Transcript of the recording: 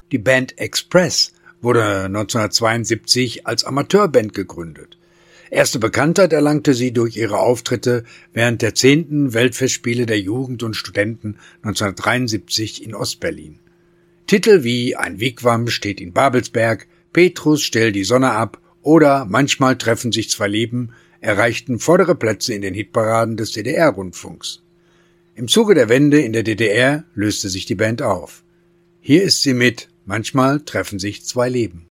Die Band Express wurde 1972 als Amateurband gegründet. Erste Bekanntheit erlangte sie durch ihre Auftritte während der 10. Weltfestspiele der Jugend und Studenten 1973 in Ostberlin. Titel wie Ein Wigwam steht in Babelsberg, Petrus stell die Sonne ab oder Manchmal treffen sich zwei Leben erreichten vordere Plätze in den Hitparaden des DDR-Rundfunks. Im Zuge der Wende in der DDR löste sich die Band auf. Hier ist sie mit Manchmal treffen sich zwei Leben.